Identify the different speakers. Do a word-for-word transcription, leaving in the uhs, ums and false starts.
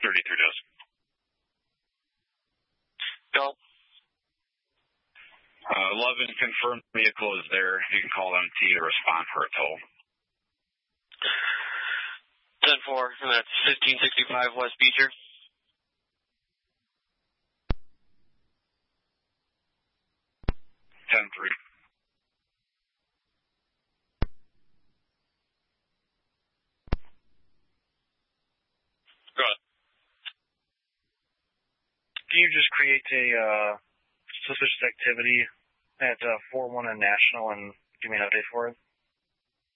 Speaker 1: thirty-three does.
Speaker 2: Go.
Speaker 1: Uh, eleven, confirmed vehicle is there. You can call M T to respond for a tow.
Speaker 2: ten four, and that's fifteen sixty-five West Beecher.
Speaker 1: ten three.
Speaker 2: Go ahead.
Speaker 3: Can you just create a uh, suspicious activity at uh, four one and National and give me an update for it?